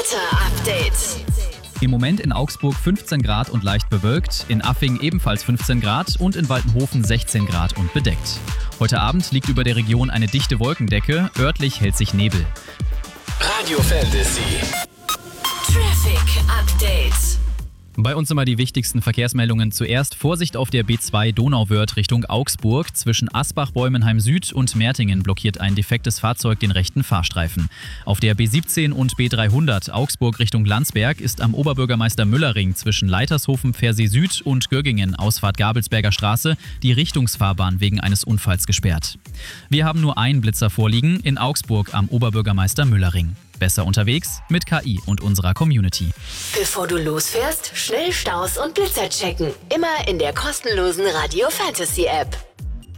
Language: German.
Wetter-Update. Im Moment in Augsburg 15 Grad und leicht bewölkt, in Affing ebenfalls 15 Grad und in Waltenhofen 16 Grad und bedeckt. Heute Abend liegt über der Region eine dichte Wolkendecke, örtlich hält sich Nebel. Radio Fantasy. Traffic Update. Bei uns immer die wichtigsten Verkehrsmeldungen. Zuerst Vorsicht auf der B2 Donauwörth Richtung Augsburg. Zwischen Asbach-Bäumenheim Süd und Mertingen blockiert ein defektes Fahrzeug den rechten Fahrstreifen. Auf der B17 und B300 Augsburg Richtung Landsberg ist am Oberbürgermeister Müller-Ring zwischen Leitershofen, Pfersee Süd und Göggingen Ausfahrt Gabelsberger Straße die Richtungsfahrbahn wegen eines Unfalls gesperrt. Wir haben nur einen Blitzer vorliegen in Augsburg am Oberbürgermeister Müller-Ring. Besser unterwegs mit KI und unserer Community. Bevor du losfährst, schnell Staus und Blitzer checken. Immer in der kostenlosen Radio Fantasy App.